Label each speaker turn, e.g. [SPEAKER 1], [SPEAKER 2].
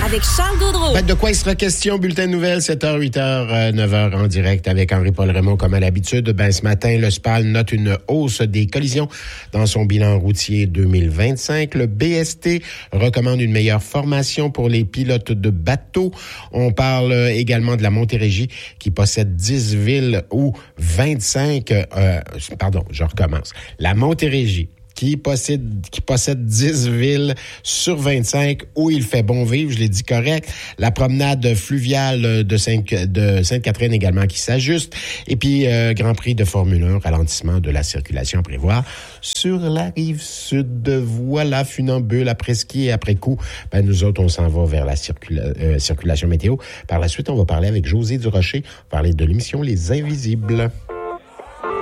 [SPEAKER 1] avec Charles Gaudreau.
[SPEAKER 2] De quoi il sera question? Bulletin de nouvelles, 7h, 8h, 9h en direct avec Henri-Paul Raymond comme à l'habitude. Ce matin, le SPAL note une hausse des collisions dans son bilan routier 2025. Le BST recommande une meilleure formation pour les pilotes de bateaux. On parle également de la Montérégie qui possède 10 villes ou 25... La Montérégie qui possède 10 villes sur 25 où il fait bon vivre, je l'ai dit correct. La promenade fluviale de Sainte-Catherine également qui s'ajuste. Et puis, Grand Prix de Formule 1, ralentissement de la circulation à prévoir sur la rive sud. Voilà, funambule, après ski et après coup. Nous autres, on s'en va vers la circulation météo. Par la suite, on va parler avec José Durocher, parler de l'émission Les Invisibles.